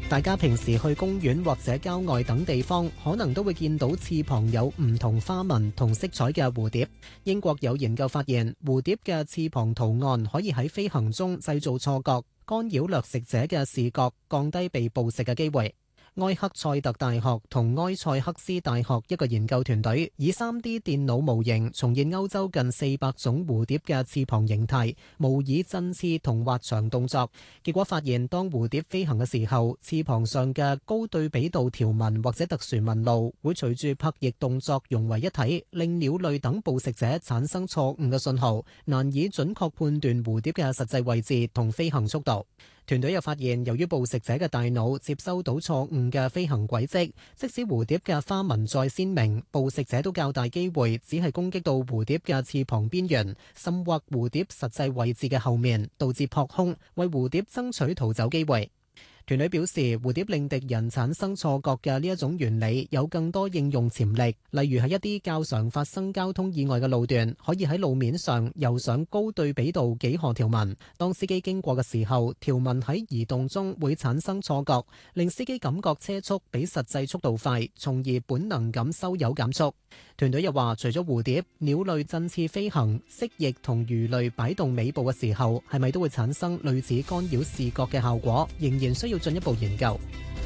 大家平時去公園或者郊外等地方，可能都會見到翅膀有唔同花紋同色彩嘅蝴蝶。英國有研究發現，蝴蝶嘅翅膀圖案可以喺飛行中製造錯覺，干擾掠食者嘅視覺，降低被捕食嘅機會。埃克塞特大學同埃塞克斯大學一個研究團隊以 3D 電腦模型重現歐洲近400種蝴蝶嘅翅膀形態，模擬振翅同滑翔動作。結果發現，當蝴蝶飛行嘅時候，翅膀上嘅高對比度條紋或者特殊紋路會隨住拍翼動作融為一體，令鳥類等捕食者產生錯誤嘅信號，難以準確判斷蝴蝶嘅實際位置同飛行速度。團隊又發現，由於捕食者嘅大腦接收到錯誤嘅飛行軌跡，即使蝴蝶嘅花紋再鮮明，捕食者都較大機會只係攻擊到蝴蝶嘅翅膀邊緣，甚或蝴蝶實際位置嘅後面，導致撲空，為蝴蝶爭取逃走機會。團隊表示，蝴蝶令敵人產生錯覺嘅呢一種原理有更多應用潛力，例如喺一啲較常發生交通意外嘅路段，可以喺路面上油上高對比度幾何條紋。當司機經過嘅時候，條紋喺移動中會產生錯覺，令司機感覺車速比實際速度快，從而本能咁收油減速。團隊又話，除咗蝴蝶，鳥類振翅飛行、蜥蜴同魚類擺動尾部嘅時候，係咪都會產生類似干擾視覺嘅效果，仍然需要進一步研究。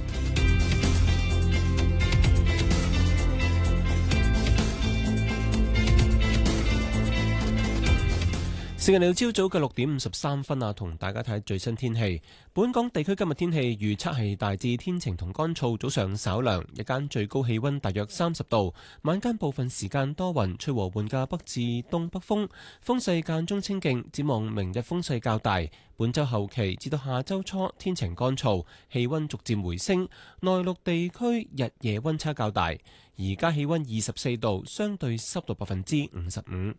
時間嚟到朝早嘅6:53啊，同大家睇最新天氣。本港地區今日天氣預測係大致天晴同乾燥，早上稍涼，日間最高氣溫大約30度，晚間部分時間多雲，吹和緩嘅北至東北風，風勢間中清勁。展望明日風勢較大，本週後期至到下週初天晴乾燥，氣溫逐漸回升。內陸地區日夜溫差較大，而家氣溫24度，相對濕度55%。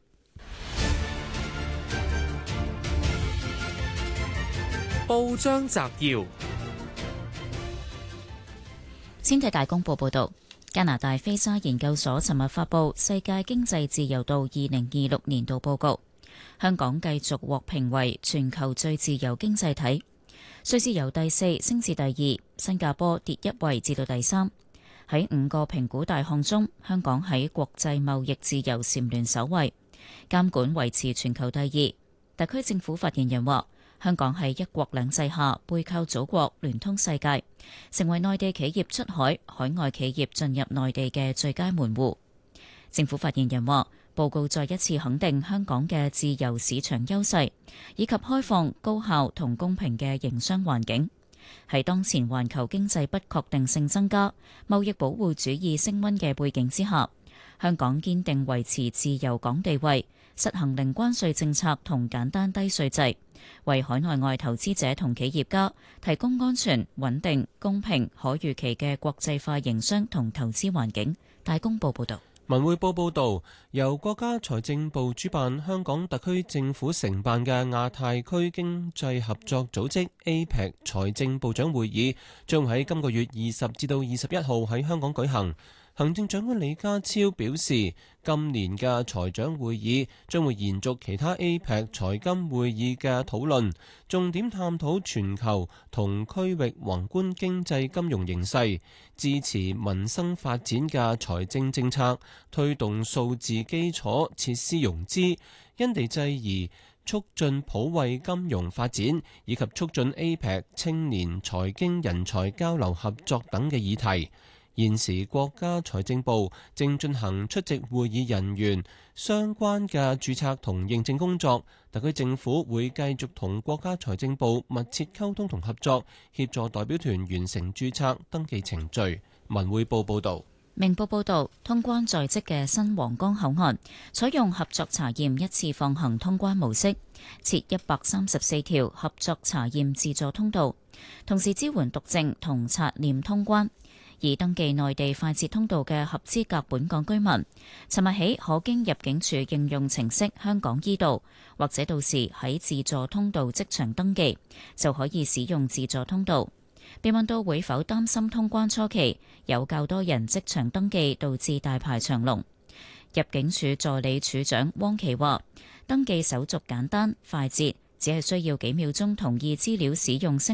報章摘要： 先睇大公報報道，加拿大菲沙研究所尋日發布世界經濟自由度2026年度報告，香港繼續獲評為全球最自由經濟體，瑞士由第4升至第2，新加坡跌1位至到第3。喺5個評估大項中，香港喺國際貿易自由蟬聯首位，監管維持全球第2。特區政府發言人話，香港喺一國兩制下背靠祖國，聯通世界，成為內地企業出海、海外企業進入內地嘅最佳門戶。政府發言人話，報告再一次肯定香港嘅自由市場優勢，以及開放、高效同公平嘅營商環境。喺當前環球經濟不確定性增加、貿易保護主義升溫嘅背景之下，香港堅定維持自由港地位，實行零關稅政策同簡單低稅制，為海內外投資者同企業家提供安全、穩定、公平、可預期嘅國際化營商同投資環境。大公報報道。 文匯報報導，由國家財政部主辦、香港特區政府承辦嘅亞太區經濟合作組織 APEC 財政部長會議，將喺今個月20至到21號喺香港舉行。行政長官李家超表示，今年嘅財長會議將會延續其他 APEC 財金會議嘅討論，重點探討全球同區域宏觀經濟金融形勢，支持民生發展嘅財政政策，推動數字基礎設施融資，因地制宜促進普惠金融發展，以及促進 APEC 青年財經人才交流合作等嘅議題。現時國家財政部正進行出席會議人員相關嘅註冊同認證工作，特區政府會繼續同國家財政部密切溝通同合作，協助代表團完成註冊登記程序。文匯報報道。 明報報道，通關在即嘅新皇崗口岸採用合作查驗一次放行通關模式，設134條合作查驗自助通道，同時支援讀證同刷臉通關。而登記內地快捷通道嘅合資格本港居民，尋日起可經入境處應用程式香港依道，或者到時喺自助通道即場登記，就可以使用自助通道。被問到會否擔心通關初期有較多人即場登記導致大排長龍，入境處助理處長汪琪話：登記手續簡單快捷，只係需要幾秒鐘同意資料使用